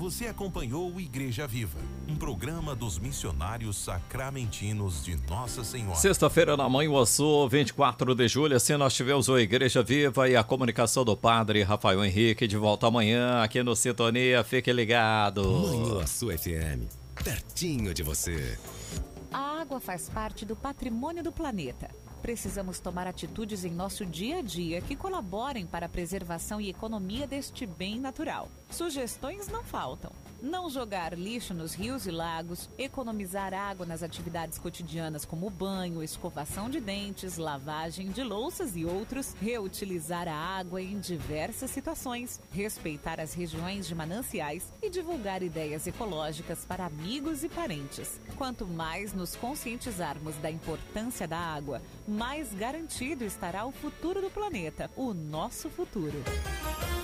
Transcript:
Você acompanhou o Igreja Viva, um programa dos missionários sacramentinos de Nossa Senhora. Sexta-feira na Manhuaçu, 24 de julho, assim nós tivemos o Igreja Viva e a comunicação do Padre Rafael Henrique de volta amanhã aqui no Sintonia. Fique ligado. Manhuaçu FM, pertinho de você. A água faz parte do patrimônio do planeta. Precisamos tomar atitudes em nosso dia a dia que colaborem para a preservação e economia deste bem natural. Sugestões não faltam. Não jogar lixo nos rios e lagos, economizar água nas atividades cotidianas como banho, escovação de dentes, lavagem de louças e outros, reutilizar a água em diversas situações, respeitar as regiões de mananciais e divulgar ideias ecológicas para amigos e parentes. Quanto mais nos conscientizarmos da importância da água, mais garantido estará o futuro do planeta, o nosso futuro.